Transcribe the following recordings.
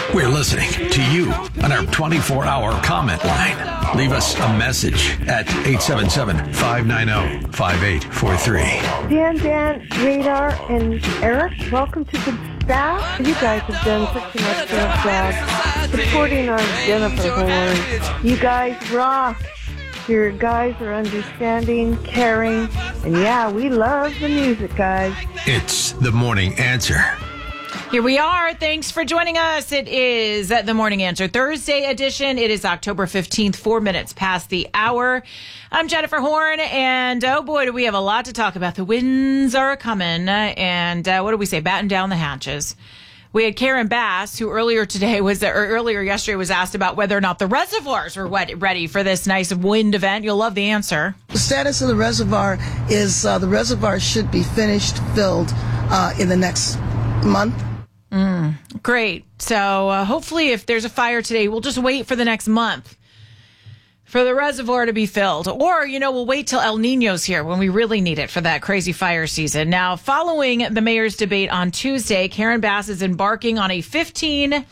We're listening to you on our 24-hour comment line. Leave us a message at 877-590-5843. Dan, Radar, and Eric, welcome to the staff. You guys have done such an excellent job supporting our Jennifer Horn. You guys rock. Your guys are understanding, caring, and yeah, we love the music, guys. It's The Morning Answer. Here we are. Thanks for joining us. It is The Morning Answer Thursday edition. It is October 15th, 4 minutes past the hour. I'm Jennifer Horn, and oh boy, do we have a lot to talk about. The winds are coming, and what do we say? Batten down the hatches. We had Karen Bass, who earlier yesterday was asked about whether or not the reservoirs were ready for this nice wind event. You'll love the answer. The status of the reservoir is the reservoir should be filled in the next month. Great. So hopefully if there's a fire today, we'll just wait for the next month for the reservoir to be filled. Or, we'll wait till El Niño's here when we really need it for that crazy fire season. Now, following the mayor's debate on Tuesday, Karen Bass is embarking on a 15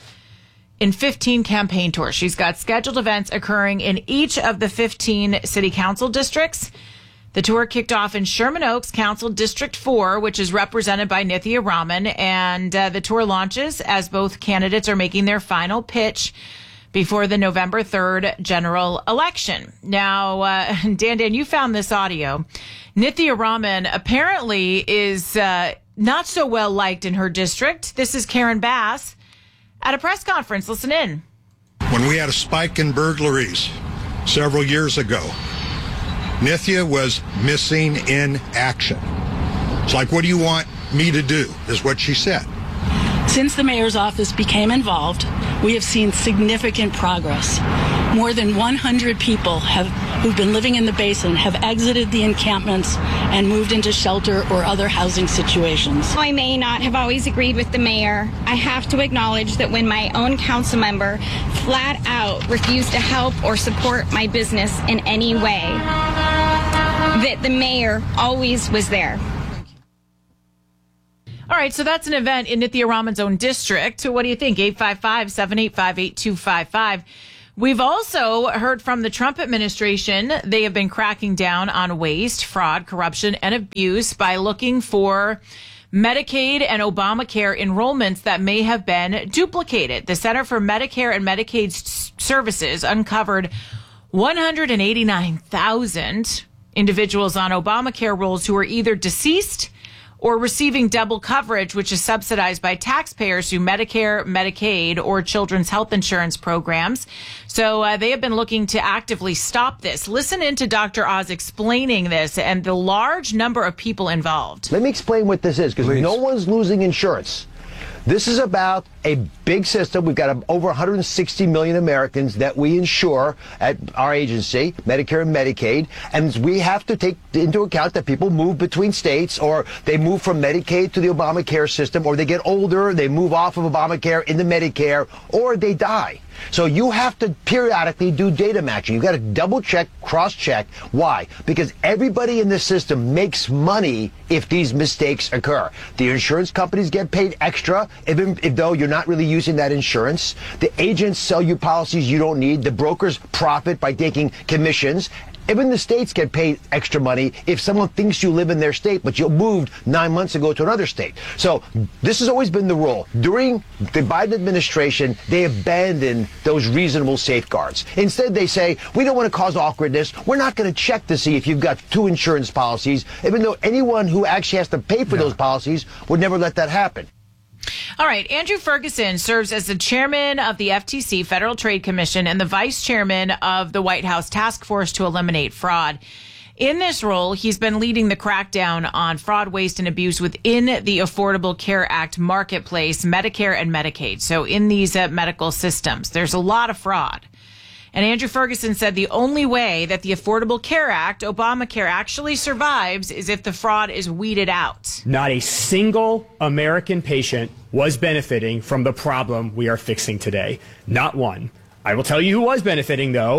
campaign tour. She's got scheduled events occurring in each of the 15 city council districts. The tour kicked off in Sherman Oaks Council District 4, which is represented by Nithya Raman, and the tour launches as both candidates are making their final pitch before the November 3rd general election. Now, Dan, you found this audio. Nithya Raman apparently is not so well liked in her district. This is Karen Bass at a press conference. Listen in. When we had a spike in burglaries several years ago, Nithya was missing in action. It's like, what do you want me to do, is what she said. Since the mayor's office became involved, we have seen significant progress. More than 100 people who've been living in the basin have exited the encampments and moved into shelter or other housing situations. I may not have always agreed with the mayor. I have to acknowledge that when my own council member flat out refused to help or support my business in any way, that the mayor always was there. All right, so that's an event in Nithya Raman's own district. So what do you think? 855-785-8255. We've also heard from the Trump administration. They have been cracking down on waste, fraud, corruption, and abuse by looking for Medicaid and Obamacare enrollments that may have been duplicated. The Center for Medicare and Medicaid Services uncovered 189,000 individuals on Obamacare rolls who are either deceased or receiving double coverage, which is subsidized by taxpayers through Medicare, Medicaid, or children's health insurance programs. So they have been looking to actively stop this. Listen in to Dr. Oz explaining this and the large number of people involved. Let me explain what this is, because no one's losing insurance. This is about a big system. We've got over 160 million Americans that we insure at our agency, Medicare and Medicaid, and we have to take into account that people move between states, or they move from Medicaid to the Obamacare system, or they get older, they move off of Obamacare into Medicare, or they die. So you have to periodically do data matching. You've got to double check, cross check. Why? Because everybody in the system makes money if these mistakes occur. The insurance companies get paid extra, even though you're not really using that insurance. The agents sell you policies you don't need. The brokers profit by taking commissions. Even the states get paid extra money if someone thinks you live in their state, but you moved 9 months ago to another state. So this has always been the rule. During the Biden administration, they abandoned those reasonable safeguards. Instead, they say, we don't want to cause awkwardness. We're not going to check to see if you've got two insurance policies, even though anyone who actually has to pay for those policies would never let that happen. All right. Andrew Ferguson serves as the chairman of the FTC, Federal Trade Commission, and the vice chairman of the White House Task Force to Eliminate Fraud. In this role, he's been leading the crackdown on fraud, waste, and abuse within the Affordable Care Act marketplace, Medicare and Medicaid. So in these medical systems, there's a lot of fraud. And Andrew Ferguson said the only way that the Affordable Care Act, Obamacare, actually survives is if the fraud is weeded out. Not a single American patient was benefiting from the problem we are fixing today. Not one. I will tell you who was benefiting, though.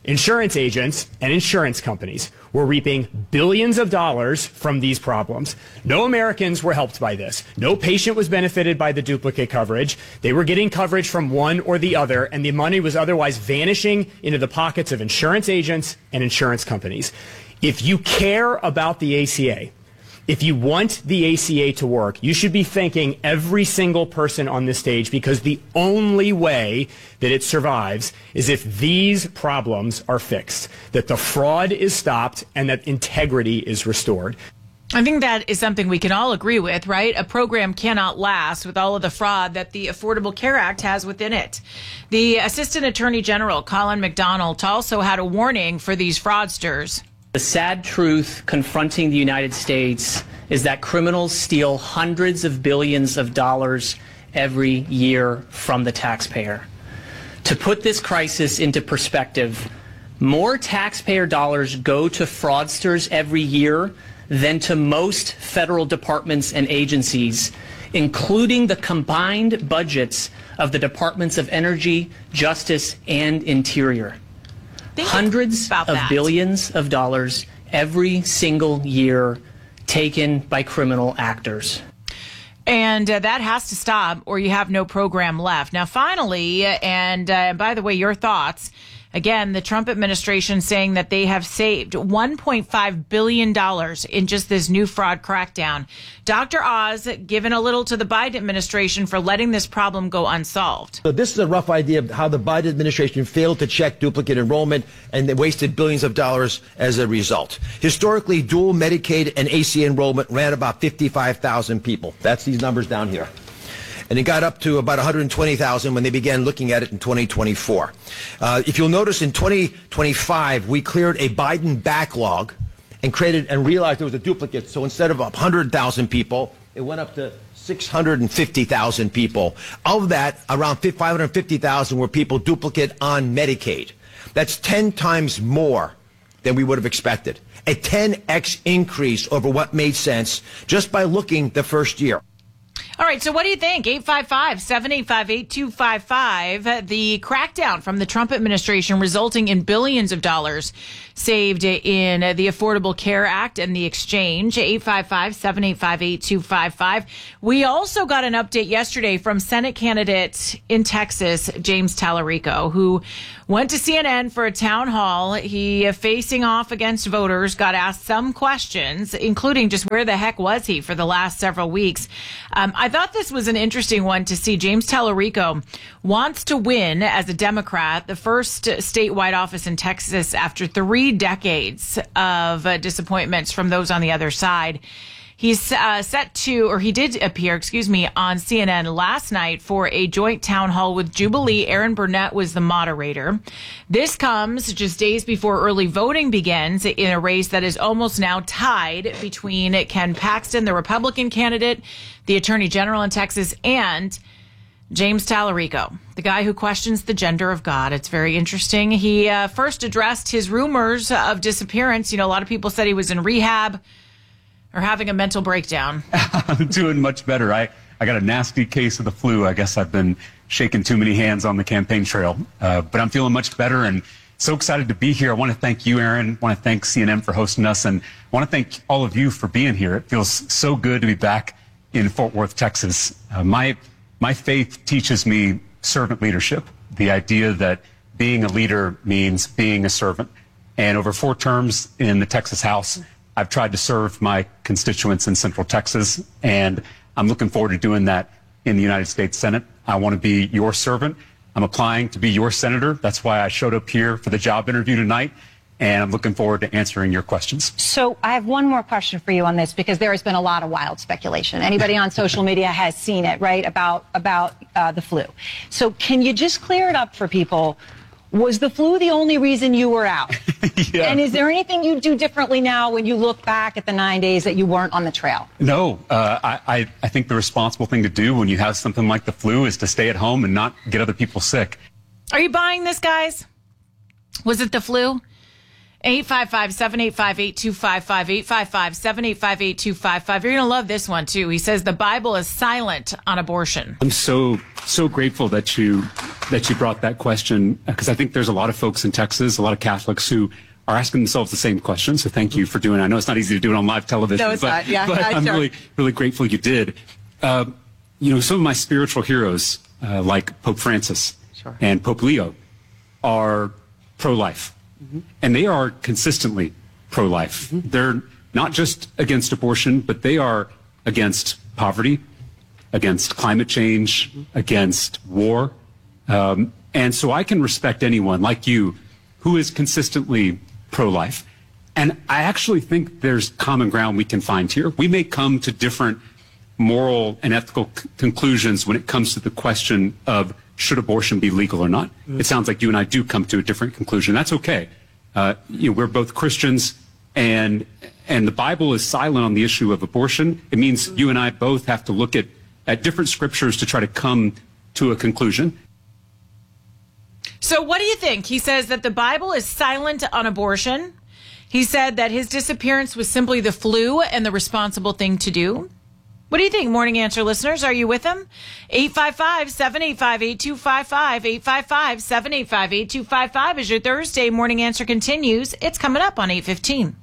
insurance agents and insurance companies were reaping billions of dollars from these problems. No Americans were helped by this. No patient was benefited by the duplicate coverage. They were getting coverage from one or the other, and the money was otherwise vanishing into the pockets of insurance agents and insurance companies. If you care about the ACA, if you want the ACA to work, you should be thanking every single person on this stage, because the only way that it survives is if these problems are fixed, that the fraud is stopped, and that integrity is restored. I think that is something we can all agree with, right? A program cannot last with all of the fraud that the Affordable Care Act has within it. The Assistant Attorney General, Colin McDonald, also had a warning for these fraudsters. The sad truth confronting the United States is that criminals steal hundreds of billions of dollars every year from the taxpayer. To put this crisis into perspective, more taxpayer dollars go to fraudsters every year than to most federal departments and agencies, including the combined budgets of the Departments of Energy, Justice, and Interior. Hundreds of billions of dollars every single year taken by criminal actors. And that has to stop, or you have no program left. Now, finally, and by the way, your thoughts. Again, the Trump administration saying that they have saved $1.5 billion in just this new fraud crackdown. Dr. Oz given a little to the Biden administration for letting this problem go unsolved. So this is a rough idea of how the Biden administration failed to check duplicate enrollment, and they wasted billions of dollars as a result. Historically, dual Medicaid and ACA enrollment ran about 55,000 people. That's these numbers down here. And it got up to about 120,000 when they began looking at it in 2024. If you'll notice, in 2025, we cleared a Biden backlog and realized there was a duplicate. So instead of 100,000 people, it went up to 650,000 people. Of that, around 550,000 were people duplicate on Medicaid. That's 10 times more than we would have expected. A 10x increase over what made sense just by looking the first year. All right, so what do you think? 855-785-8255. The crackdown from the Trump administration resulting in billions of dollars saved in the Affordable Care Act and the exchange. 855-785-8255. We also got an update yesterday from Senate candidate in Texas, James Tallarico, who went to CNN for a town hall. He, facing off against voters, got asked some questions, including just where the heck was he for the last several weeks. I thought this was an interesting one to see. James Tallarico wants to win as a Democrat, the first statewide office in Texas after 3 decades of disappointments from those on the other side. He's he did appear, on CNN last night for a joint town hall with Jubilee. Aaron Burnett was the moderator. This comes just days before early voting begins in a race that is almost now tied between Ken Paxton, the Republican candidate, the Attorney General in Texas, and James Tallarico, the guy who questions the gender of God. It's very interesting. He first addressed his rumors of disappearance. You know, a lot of people said he was in rehab or having a mental breakdown. I'm doing much better. I got a nasty case of the flu. I guess I've been shaking too many hands on the campaign trail. But I'm feeling much better and so excited to be here. I want to thank you, Aaron. I want to thank CNN for hosting us. And I want to thank all of you for being here. It feels so good to be back in Fort Worth, Texas. My faith teaches me servant leadership, the idea that being a leader means being a servant. And over 4 terms in the Texas House, I've tried to serve my constituents in Central Texas, and I'm looking forward to doing that in the United States Senate. I want to be your servant. I'm applying to be your senator. That's why I showed up here for the job interview tonight, and I'm looking forward to answering your questions. So I have one more question for you on this, because there has been a lot of wild speculation. Anybody on social media has seen it, right, about the flu. So can you just clear it up for people? Was the flu the only reason you were out? Yeah. And is there anything you do differently now when you look back at the 9 days that you weren't on the trail? No, I think the responsible thing to do when you have something like the flu is to stay at home and not get other people sick. Are you buying this, guys? Was it the flu? 855-785-8255, 855-785-8255. You're going to love this one, too. He says the Bible is silent on abortion. I'm so grateful that you that you brought that question, because I think there's a lot of folks in Texas, a lot of Catholics who are asking themselves the same question. So thank you for doing it. I know it's not easy to do it on live television. No, it's not. Yeah, but I'm sure. really grateful you did. Some of my spiritual heroes, like Pope Francis and Pope Leo, are pro-life. And they are consistently pro-life. They're not just against abortion, but they are against poverty, against climate change, against war. And so I can respect anyone like you who is consistently pro-life. And I actually think there's common ground we can find here. We may come to different moral and ethical conclusions when it comes to the question of should abortion be legal or not. It sounds like you and I do come to a different conclusion. That's okay. We're both Christians, and the Bible is silent on the issue of abortion. It means you and I both have to look at different scriptures to try to come to a conclusion. So what do you think? He says that the Bible is silent on abortion. He said that his disappearance was simply the flu and the responsible thing to do. What do you think, Morning Answer listeners? Are you with him? 855-785-8255. 855-785-8255 as your Thursday Morning Answer continues. It's coming up on 8:15.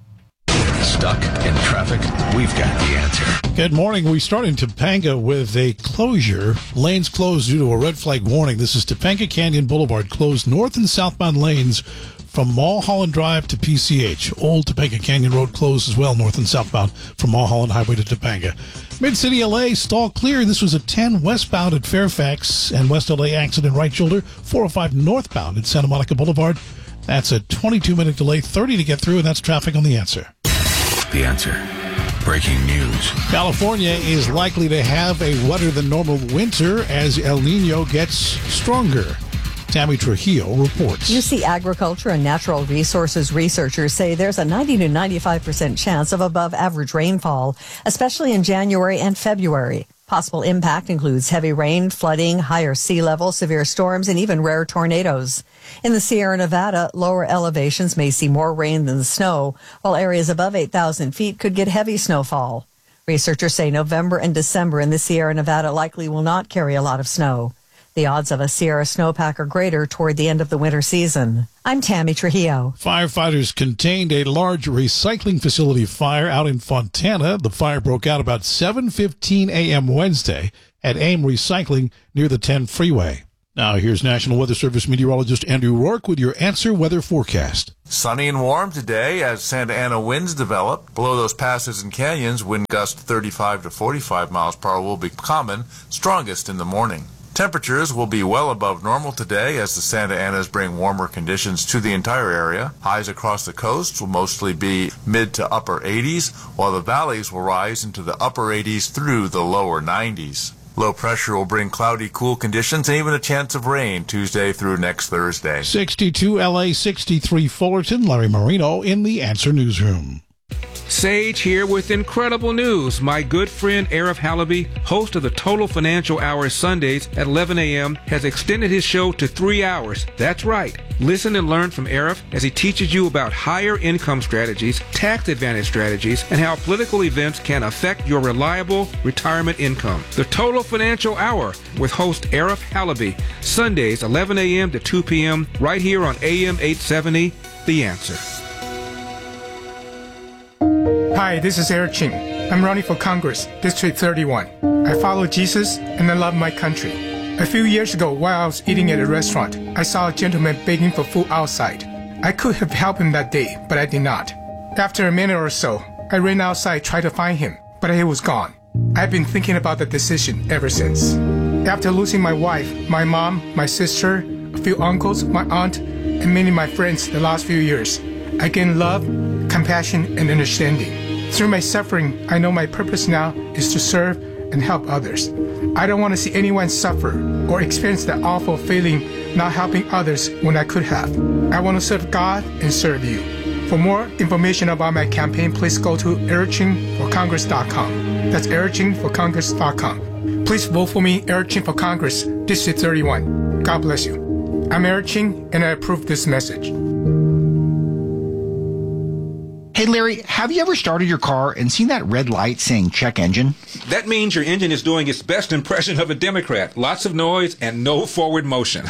Stuck in traffic? We've got the answer. Good morning. We start in Topanga with a closure. Lanes closed due to a red flag warning. This is Topanga Canyon Boulevard closed north and southbound lanes from Mulholland Drive to PCH. Old Topanga Canyon Road closed as well, north and southbound from Mulholland Highway to Topanga. Mid-City LA, stall clear. This was a 10 westbound at Fairfax and West LA accident right shoulder. 405 northbound at Santa Monica Boulevard. That's a 22-minute delay, 30 to get through, and that's traffic on The Answer. The Answer. Breaking news. California is likely to have a wetter than normal winter as El Nino gets stronger. Tammy Trujillo reports. UC Agriculture and Natural Resources researchers say there's a 90 to 95% chance of above average rainfall, especially in January and February. Possible impact includes heavy rain, flooding, higher sea level, severe storms, and even rare tornadoes. In the Sierra Nevada, lower elevations may see more rain than snow, while areas above 8,000 feet could get heavy snowfall. Researchers say November and December in the Sierra Nevada likely will not carry a lot of snow. The odds of a Sierra snowpack are greater toward the end of the winter season. I'm Tammy Trujillo. Firefighters contained a large recycling facility fire out in Fontana. The fire broke out about 7:15 a.m. Wednesday at AIM Recycling near the 10 freeway. Now here's National Weather Service meteorologist Andrew Rourke with your Answer Weather forecast. Sunny and warm today as Santa Ana winds develop. Below those passes and canyons, wind gusts 35 to 45 miles per hour will be common, strongest in the morning. Temperatures will be well above normal today as the Santa Anas bring warmer conditions to the entire area. Highs across the coast will mostly be mid to upper 80s, while the valleys will rise into the upper 80s through the lower 90s. Low pressure will bring cloudy, cool conditions and even a chance of rain Tuesday through next Thursday. 62 LA, 63 Fullerton. Larry Marino in the Answer Newsroom. Sage here with incredible news. My good friend Arif Halaby, host of the Total Financial Hour Sundays at 11 a.m., has extended his show to 3 hours. That's right. Listen and learn from Arif as he teaches you about higher income strategies, tax advantage strategies, and how political events can affect your reliable retirement income. The Total Financial Hour with host Arif Halaby, Sundays 11 a.m. to 2 p.m. right here on AM 870, The Answer. Hi, this is Eric Ching. I'm running for Congress, District 31. I follow Jesus and I love my country. A few years ago, while I was eating at a restaurant, I saw a gentleman begging for food outside. I could have helped him that day, but I did not. After a minute or so, I ran outside trying to find him, but he was gone. I've been thinking about the decision ever since. After losing my wife, my mom, my sister, a few uncles, my aunt, and many of my friends the last few years, I gained love, compassion, and understanding. Through my suffering, I know my purpose now is to serve and help others. I don't want to see anyone suffer or experience that awful feeling not helping others when I could have. I want to serve God and serve you. For more information about my campaign, please go to ericchingforcongress.com. That's ericchingforcongress.com. Please vote for me, Eric Ching for Congress, District 31. God bless you. I'm Eric Ching, and I approve this message. Hey, Larry, have you ever started your car and seen that red light saying check engine? That means your engine is doing its best impression of a Democrat. Lots of noise and no forward motion.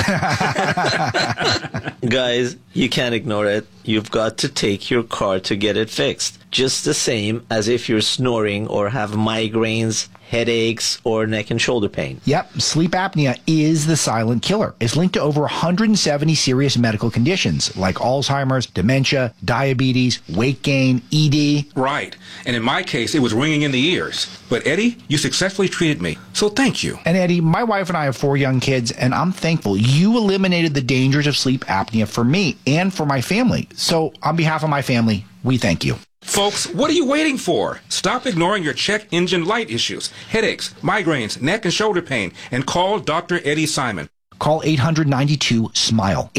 Guys, you can't ignore it. You've got to take your car to get it fixed. Just the same as if you're snoring or have migraines, headaches, or neck and shoulder pain. Yep, sleep apnea is the silent killer. It's linked to over 170 serious medical conditions like Alzheimer's, dementia, diabetes, weight gain, ED. Right. And in my case, it was ringing in the ears. But Eddie, you successfully treated me. So thank you. And Eddie, my wife and I have 4 young kids, and I'm thankful you eliminated the dangers of sleep apnea for me and for my family. So on behalf of my family, we thank you. Folks, what are you waiting for? Stop ignoring your check engine light issues, headaches, migraines, neck and shoulder pain, and call Dr. Eddie Simon. Call 800-92-SMILE,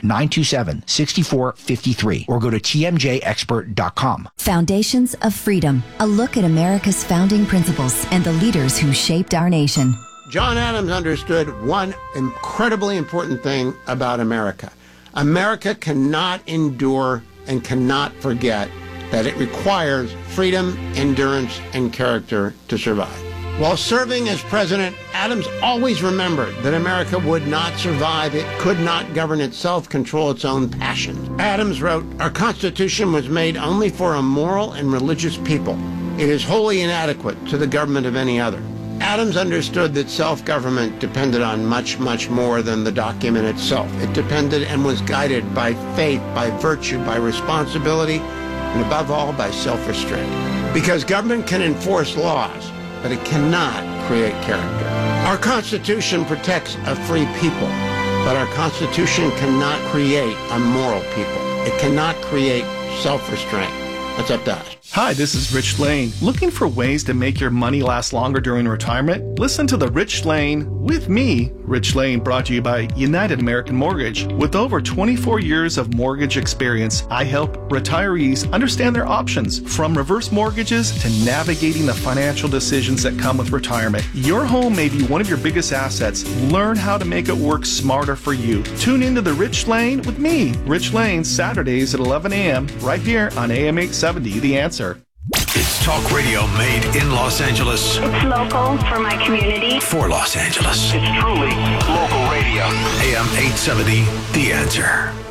800-927-6453, or go to tmjexpert.com. Foundations of Freedom, a look at America's founding principles and the leaders who shaped our nation. John Adams understood one incredibly important thing about America. America cannot endure and cannot forget that it requires freedom, endurance, and character to survive. While serving as president, Adams always remembered that America would not survive. It could not govern itself, control its own passions. Adams wrote, "Our Constitution was made only for a moral and religious people. It is wholly inadequate to the government of any other." Adams understood that self-government depended on much, much more than the document itself. It depended and was guided by faith, by virtue, by responsibility, and above all, by self-restraint. Because government can enforce laws, but it cannot create character. Our Constitution protects a free people, but our Constitution cannot create a moral people. It cannot create self-restraint. That's up to us. Hi, this is Rich Lane. Looking for ways to make your money last longer during retirement? Listen to The Rich Lane with me, Rich Lane, brought to you by United American Mortgage. With over 24 years of mortgage experience, I help retirees understand their options, from reverse mortgages to navigating the financial decisions that come with retirement. Your home may be one of your biggest assets. Learn how to make it work smarter for you. Tune into The Rich Lane with me, Rich Lane, Saturdays at 11 a.m. right here on AM 870, The Answer. It's talk radio made in Los Angeles. It's local for my community. For Los Angeles. It's truly local radio. AM 870, The Answer.